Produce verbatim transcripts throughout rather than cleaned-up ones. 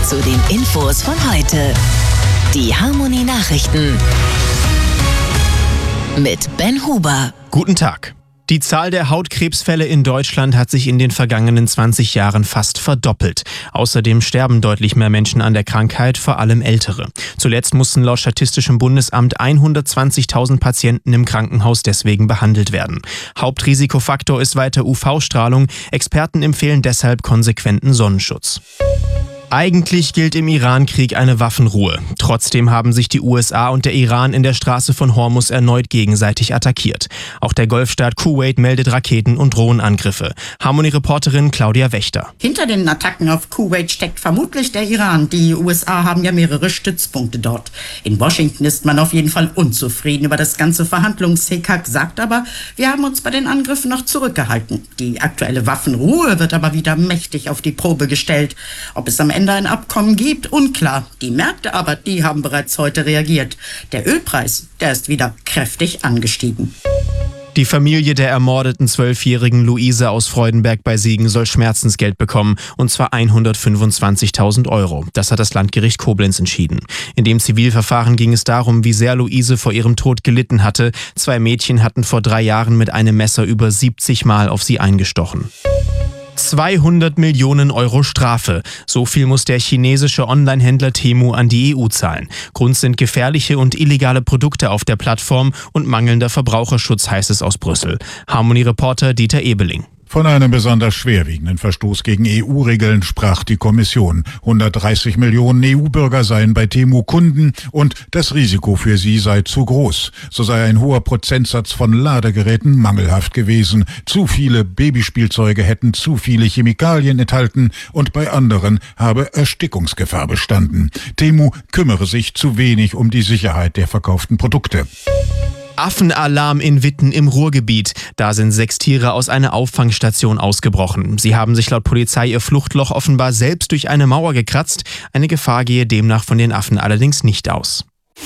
zu den Infos von heute. Die Harmony Nachrichten mit Ben Huber. Guten Tag. Die Zahl der Hautkrebsfälle in Deutschland hat sich in den vergangenen zwanzig Jahren fast verdoppelt. Außerdem sterben deutlich mehr Menschen an der Krankheit, vor allem Ältere. Zuletzt mussten laut Statistischem Bundesamt hundertzwanzigtausend Patienten im Krankenhaus deswegen behandelt werden. Hauptrisikofaktor ist weiter U V-Strahlung. Experten empfehlen deshalb konsequenten Sonnenschutz. Eigentlich gilt im Iran-Krieg eine Waffenruhe. Trotzdem haben sich die U S A und der Iran in der Straße von Hormuz erneut gegenseitig attackiert. Auch der Golfstaat Kuwait meldet Raketen- und Drohnenangriffe. Harmony-Reporterin Claudia Wächter. Hinter den Attacken auf Kuwait steckt vermutlich der Iran. Die U S A haben ja mehrere Stützpunkte dort. In Washington ist man auf jeden Fall unzufrieden über das ganze Verhandlungshickhack, sagt aber, wir haben uns bei den Angriffen noch zurückgehalten. Die aktuelle Waffenruhe wird aber wieder mächtig auf die Probe gestellt. Ob es am Ende ein Abkommen gibt, unklar. Die Märkte aber, die haben bereits heute reagiert. Der Ölpreis, der ist wieder kräftig angestiegen. Die Familie der ermordeten zwölfjährigen Luise aus Freudenberg bei Siegen soll Schmerzensgeld bekommen, und zwar hundertfünfundzwanzigtausend Euro. Das hat das Landgericht Koblenz entschieden. In dem Zivilverfahren ging es darum, wie sehr Luise vor ihrem Tod gelitten hatte. Zwei Mädchen hatten vor drei Jahren mit einem Messer über siebzig Mal auf sie eingestochen. zweihundert Millionen Euro Strafe. So viel muss der chinesische Onlinehändler Temu an die E U zahlen. Grund sind gefährliche und illegale Produkte auf der Plattform und mangelnder Verbraucherschutz, heißt es aus Brüssel. Harmony-Reporter Dieter Ebeling. Von einem besonders schwerwiegenden Verstoß gegen E U-Regeln sprach die Kommission. hundertdreißig Millionen E U-Bürger seien bei Temu Kunden und das Risiko für sie sei zu groß. So sei ein hoher Prozentsatz von Ladegeräten mangelhaft gewesen. Zu viele Babyspielzeuge hätten zu viele Chemikalien enthalten und bei anderen habe Erstickungsgefahr bestanden. Temu kümmere sich zu wenig um die Sicherheit der verkauften Produkte. Affenalarm in Witten im Ruhrgebiet. Da sind sechs Tiere aus einer Auffangstation ausgebrochen. Sie haben sich laut Polizei ihr Fluchtloch offenbar selbst durch eine Mauer gekratzt. Eine Gefahr gehe demnach von den Affen allerdings nicht aus.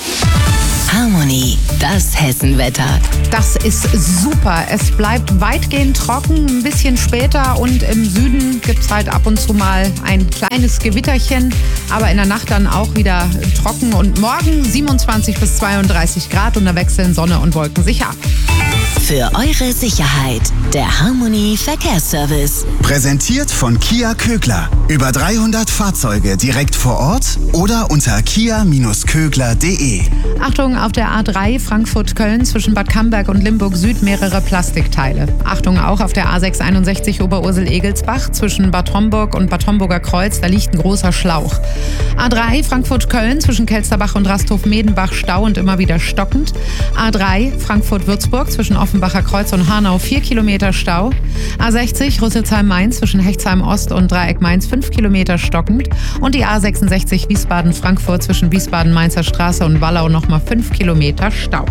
Harmony, das Hessenwetter. Das ist super. Es bleibt weitgehend trocken, ein bisschen später, und im Süden gibt es halt ab und zu mal ein kleines Gewitterchen, aber in der Nacht dann auch wieder trocken, und morgen siebenundzwanzig bis zweiunddreißig Grad und da wechseln Sonne und Wolken sich ab. Für eure Sicherheit, der Harmony Verkehrsservice. Präsentiert von Kia Kögler. Über dreihundert Fahrzeuge direkt vor Ort oder unter kia Bindestrich kögler punkt de. Achtung, auf der A drei Frankfurt-Köln zwischen Bad Camberg und Limburg Süd mehrere Plastikteile. Achtung auch auf der A sechs einundsechzig Oberursel-Egelsbach zwischen Bad Homburg und Bad Homburger Kreuz, da liegt ein großer Schlauch. A drei Frankfurt-Köln zwischen Kelsterbach und Rasthof-Medenbach Stau und immer wieder stockend. A drei Frankfurt-Würzburg zwischen Offenbacher Kreuz und Hanau vier Kilometer Stau. A sechzig Rüsselsheim-Mainz zwischen Hechtsheim-Ost und Dreieck Mainz fünf Kilometer stockend. Und die A sechsundsechzig Wiesbaden-Frankfurt zwischen Wiesbaden-Mainzer Straße und Wallau nochmal fünf Kilometer Stau.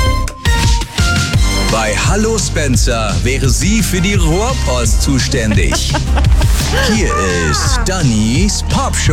Bei Hallo Spencer wäre sie für die Rohrpost zuständig. Hier ist Dannys Popshow.